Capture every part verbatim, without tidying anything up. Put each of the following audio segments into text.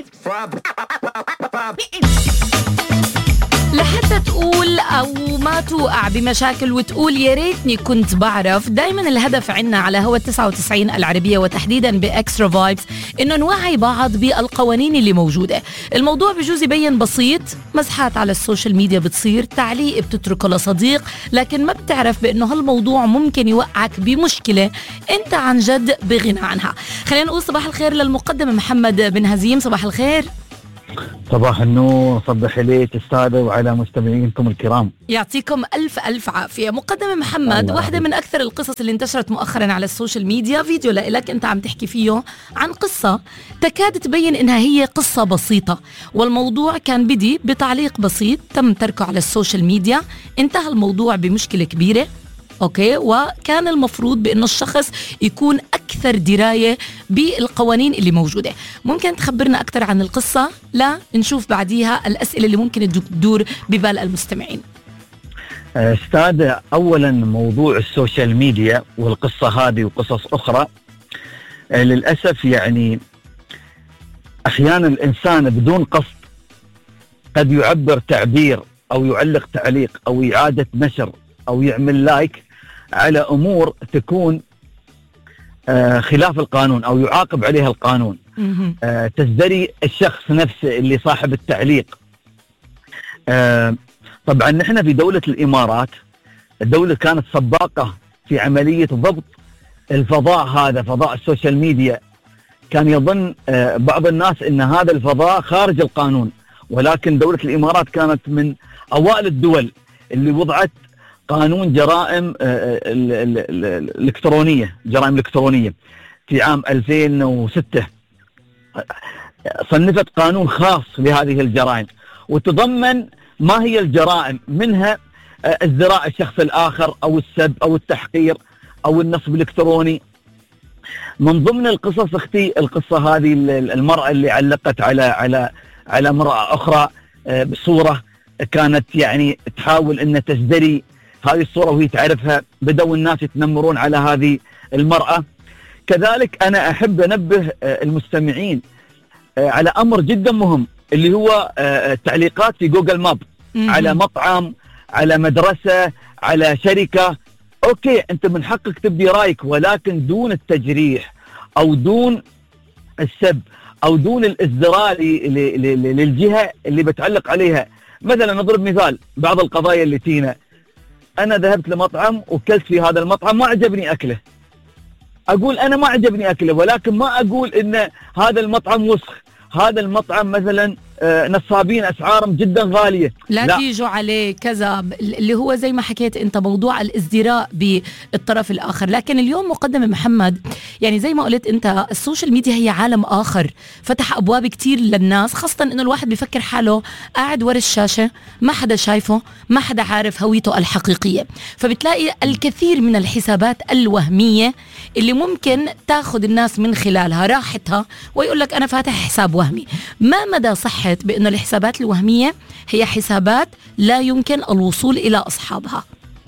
لحتى تقول أو ما توقع بمشاكل وتقول يا ريتني كنت بعرف. دايما الهدف عنا على هوا تسعة وتسعين العربية وتحديدا بإكسترا فايبس إنه نوعي بعض بالقوانين اللي موجودة. الموضوع بجوز يبين بسيط، مسحات على السوشيال ميديا بتصير، تعليق بتتركه لصديق، لكن ما بتعرف بأنه هالموضوع ممكن يوقعك بمشكلة أنت عن جد بغنى عنها. خلينا نقول صباح الخير للمقدم محمد بن هزيم. صباح الخير. صباح النور، صبح عليك استاذة وعلى مستمعينكم الكرام. يعطيكم ألف ألف عافية. مقدم محمد، واحدة من أكثر القصص اللي انتشرت مؤخرا على السوشيال ميديا فيديو لك أنت عم تحكي فيه عن قصة تكاد تبين إنها هي قصة بسيطة، والموضوع كان بدي بتعليق بسيط تم تركه على السوشيال ميديا، انتهى الموضوع بمشكلة كبيرة. أوكي، وكان المفروض بأنه الشخص يكون أكثر دراية بالقوانين اللي موجودة. ممكن تخبرنا أكثر عن القصة؟ لا نشوف بعديها الأسئلة اللي ممكن تدور ببال المستمعين. أستاذ، أولا موضوع السوشيال ميديا والقصة هذه وقصص أخرى للأسف يعني أحيانا الإنسان بدون قصد قد يعبر تعبير أو يعلق تعليق أو إعادة نشر أو يعمل لايك على أمور تكون آه خلاف القانون أو يعاقب عليها القانون. آه تزدري الشخص نفسه اللي صاحب التعليق. آه طبعا نحن في دولة الإمارات، الدولة كانت سباقة في عملية ضبط الفضاء هذا، فضاء السوشيال ميديا. كان يظن آه بعض الناس أن هذا الفضاء خارج القانون، ولكن دولة الإمارات كانت من أوائل الدول اللي وضعت قانون جرائم الإلكترونية، جرائم الإلكترونية في عام ألفين وستة. صنفت قانون خاص لهذه الجرائم وتضمن ما هي الجرائم، منها ازدراء الشخص الآخر أو السب أو التحقير أو النصب الإلكتروني. من ضمن القصص اختي القصة هذه المرأة اللي علقت على على على امرأة أخرى بصورة كانت يعني تحاول أن تزدري هذه الصورة وهي تعرفها، بدأوا الناس يتنمرون على هذه المرأة. كذلك أنا أحب أنبه المستمعين على أمر جدا مهم اللي هو التعليقات في جوجل ماب على مطعم، على مدرسة، على شركة. أوكي، أنت من حقك تبدي رأيك، ولكن دون التجريح أو دون السب أو دون الازدراء للجهة اللي بتعلق عليها. مثلا نضرب مثال، بعض القضايا اللي تينا، أنا ذهبت لمطعم وكلت في هذا المطعم ما عجبني أكله، أقول أنا ما عجبني أكله، ولكن ما أقول إن هذا المطعم وسخ، هذا المطعم مثلا نصابين أسعارهم جدا غالية، لا, لا تيجوا عليه كذا، اللي هو زي ما حكيت أنت موضوع الازدراء بالطرف الآخر. لكن اليوم مقدم محمد، يعني زي ما قلت أنت، السوشيال ميديا هي عالم آخر، فتح أبواب كتير للناس، خاصة أنه الواحد بيفكر حاله قاعد ورا الشاشة، ما حدا شايفه، ما حدا عارف هويته الحقيقية، فبتلاقي الكثير من الحسابات الوهمية اللي ممكن تاخد الناس من خلالها راحتها ويقول لك أنا فاتح حساب وهمي. ما مدى صحة بأن الحسابات الوهمية هي حسابات لا يمكن الوصول إلى أصحابها؟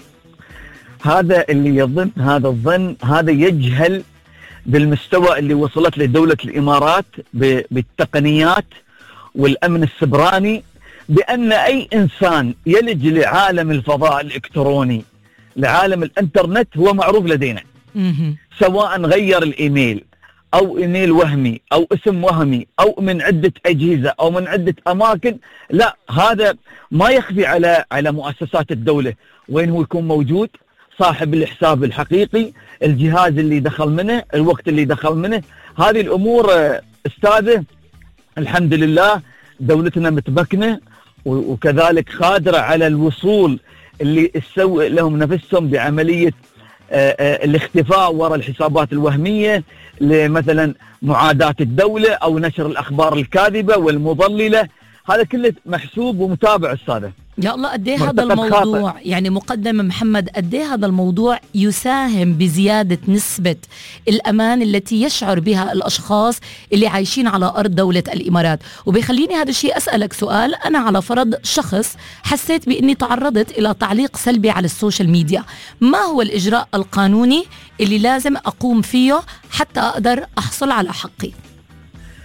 هذا اللي يظن هذا الظن هذا يجهل بالمستوى اللي وصلت لدولة الإمارات بالتقنيات والأمن السبراني، بأن أي إنسان يلج لعالم الفضاء الإلكتروني، لعالم الإنترنت، هو معروف لدينا، سواء غير الإيميل أو إيميل وهمي أو اسم وهمي أو من عدة أجهزة أو من عدة أماكن. لا، هذا ما يخفي على على مؤسسات الدولة وين هو يكون موجود، صاحب الحساب الحقيقي، الجهاز اللي دخل منه، الوقت اللي دخل منه. هذه الأمور أستاذه الحمد لله دولتنا متمكنة وكذلك قادرة على الوصول اللي تسوي لهم نفسهم بعملية الاختفاء وراء الحسابات الوهمية، لمثلا معاداة الدولة أو نشر الأخبار الكاذبة والمضللة. هذا كله محسوب ومتابع أستاذه. يا الله، قد ايه هذا الموضوع خاطئ. يعني مقدم محمد، قد ايه هذا الموضوع يساهم بزيادة نسبة الأمان التي يشعر بها الأشخاص اللي عايشين على أرض دولة الإمارات. وبيخليني هذا الشيء أسألك سؤال، أنا على فرض شخص حسيت بإني تعرضت إلى تعليق سلبي على السوشيال ميديا، ما هو الإجراء القانوني اللي لازم أقوم فيه حتى أقدر أحصل على حقي؟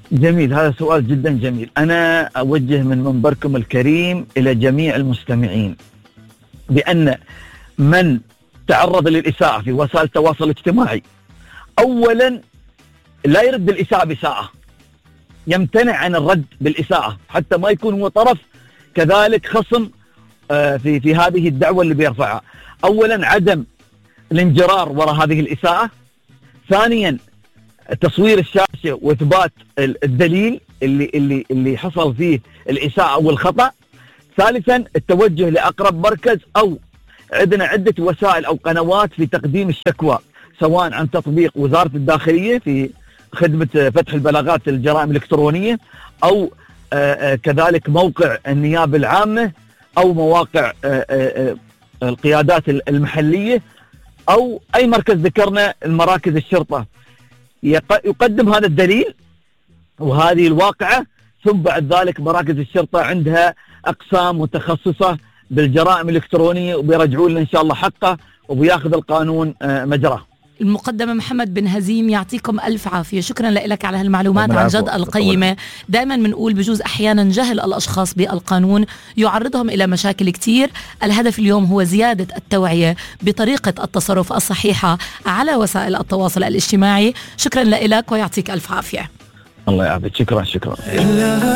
جميل، هذا سؤال جدا جميل. أنا أوجه من منبركم الكريم إلى جميع المستمعين بأن من تعرض للإساءة في وسائل التواصل الاجتماعي أولا لا يرد الإساءة بإساءة، يمتنع عن الرد بالإساءة حتى ما يكون هو طرف كذلك خصم في في هذه الدعوة اللي بيرفعها. أولا عدم الانجرار وراء هذه الإساءة، ثانيا تصوير الشاشة وإثبات الدليل اللي اللي اللي حصل فيه الإساءة أو الخطأ، ثالثا التوجه لأقرب مركز، أو عندنا عدة وسائل أو قنوات في تقديم الشكوى سواء عن تطبيق وزارة الداخلية في خدمة فتح البلاغات الجرائم الإلكترونية، أو آآ آآ كذلك موقع النيابة العامة، أو مواقع آآ آآ القيادات المحلية، أو أي مركز ذكرنا المراكز الشرطة يقدم هذا الدليل وهذه الواقعة. ثم بعد ذلك مراكز الشرطة عندها أقسام متخصصة بالجرائم الإلكترونية وبيرجعون إن شاء الله حقه وبياخذ القانون مجراه. المقدمة محمد بن هزيم، يعطيكم ألف عافية، شكرا لك على هالمعلومات عن جد القيمة. دائما بنقول بجوز أحيانا جهل الأشخاص بالقانون يعرضهم إلى مشاكل كتير. الهدف اليوم هو زيادة التوعية بطريقة التصرف الصحيحة على وسائل التواصل الاجتماعي. شكرا لك ويعطيك ألف عافية. الله يعافيك، شكرا شكرا.